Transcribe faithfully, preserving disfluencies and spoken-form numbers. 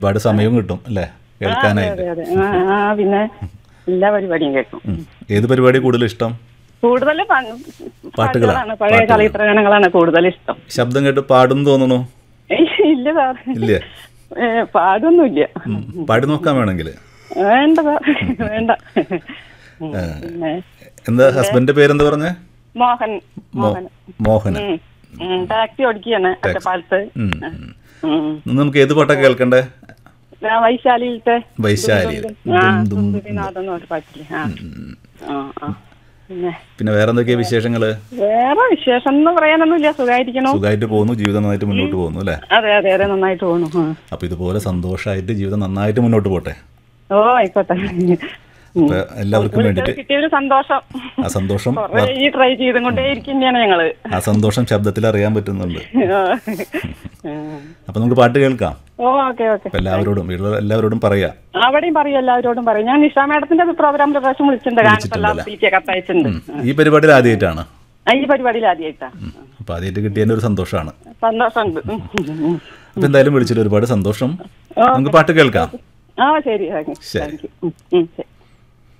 ഒരുപാട് സമയവും കിട്ടും അല്ലേ കേൾക്കാനായിട്ട്? പിന്നെ എല്ലാ പരിപാടിയും കേൾക്കും. ഏത് പരിപാടി കൂടുതൽ ഇഷ്ടം? കൂടുതൽ പാട്ടുകളാണ്, പഴയ ചലച്ചിത്ര ഗാനങ്ങളാണ് കൂടുതൽ ഇഷ്ടം. ശബ്ദം കേട്ട് പാടും തോന്നുന്നു? ഇല്ല സാർ, ഇല്ല, പാടൊന്നുമില്ല. പാടി നോക്കാൻ വേണമെങ്കിൽ. വേണ്ട സാർ, വേണ്ട. എന്താ ഹസ്ബൻഡിന്റെ പേരെന്താ പറഞ്ഞ? മോഹൻ. മോഹൻ മോഹൻ ടാക്സി ഓടിക്കുകയാണ് ഒറ്റപ്പാലത്ത്. നമുക്ക് ഏത് പാട്ടൊക്കെ കേൾക്കണ്ടേ? വൈശാലിയിലത്തെ വൈശാലിയിൽ പിന്നെ വേറെ എന്തൊക്കെയാ വിശേഷങ്ങള്? വേറെ വിശേഷം എന്ന് പറയാനൊന്നുമില്ല, സുഖമായിരിക്കണം. സുഖമായിട്ട് പോകുന്നു, ജീവിതം നന്നായിട്ട് മുന്നോട്ട് പോകുന്നു അല്ലേ? അതെ അതെ അതെ, നന്നായിട്ട് പോകുന്നു. അപ്പൊ ഇതുപോലെ സന്തോഷമായിട്ട് ജീവിതം നന്നായിട്ട് മുന്നോട്ട് പോട്ടെ. ഓ ആയിക്കോട്ടെ. എല്ലാവർക്കും വേണ്ടിട്ട് കിട്ടിയൊരു സന്തോഷം. ആ സന്തോഷം ട്രൈ ചെയ്തുകൊണ്ടേയിരിക്കുന്നതാണ് ഞങ്ങള്. ആ സന്തോഷം ശബ്ദത്തിൽ അറിയാൻ പറ്റുന്നുണ്ട്. അപ്പൊ നമുക്ക് പാട്ട് കേൾക്കാം. ഓ ഓക്കെ ഓക്കെ. എല്ലാവരോടും വീട്ടിലുള്ള എല്ലാവരോടും പറയാ. അവിടെയും പറയും, എല്ലാവരോടും പറയും. ഞാൻ നിഷ മാഡത്തിന്റെ പ്രോഗ്രാമിൽ പ്രാവശ്യം വിളിച്ചിട്ടുണ്ട്, കത്തയച്ചിട്ടുണ്ട്. ഈ പരിപാടിയിൽ ആദ്യമായിട്ടാണ്? ഈ പരിപാടിയിൽ ആദ്യമായിട്ടാണ്. അപ്പൊ ആദ്യമായിട്ട് കിട്ടിയതിന്റെ ഒരു സന്തോഷമാണ്. സന്തോഷമുണ്ട്. അപ്പൊ എന്തായാലും വിളിച്ചിട്ട് ഒരുപാട് സന്തോഷം. നമുക്ക് പാട്ട് കേൾക്കാം. ആ ശരി, താങ്ക് യു.